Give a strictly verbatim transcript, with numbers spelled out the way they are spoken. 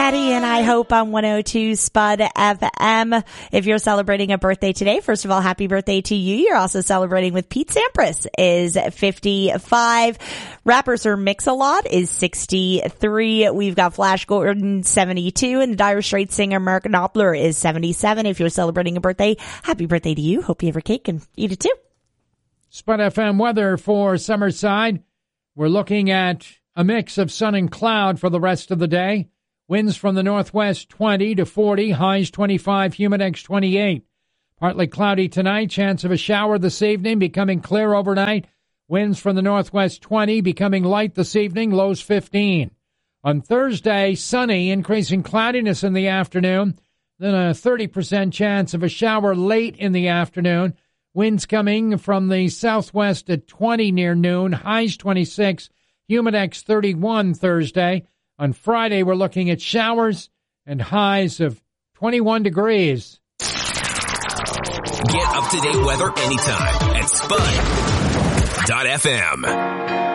Teddy and I Hope on one oh two Spud F M. If you're celebrating a birthday today, first of all, happy birthday to you. You're also celebrating with Pete Sampras is fifty-five. Rapper Sir Mix-a-Lot is sixty-three. We've got Flash Gordon seventy-two, and the Dire Straits singer Mark Knopfler is seventy-seven. If you're celebrating a birthday, happy birthday to you. Hope you have a cake and eat it too. Spud F M weather for Summerside. We're looking at a mix of sun and cloud for the rest of the day. Winds from the northwest twenty to forty, highs twenty-five, humidex twenty-eight. Partly cloudy tonight, chance of a shower this evening, becoming clear overnight. Winds from the northwest twenty, becoming light this evening, lows fifteen. On Thursday, sunny, increasing cloudiness in the afternoon, then a thirty percent chance of a shower late in the afternoon. Winds coming from the southwest at twenty near noon, highs twenty-six, humidex thirty-one Thursday. On Friday, we're looking at showers and highs of twenty-one degrees. Get up-to-date weather anytime at Spud dot F M.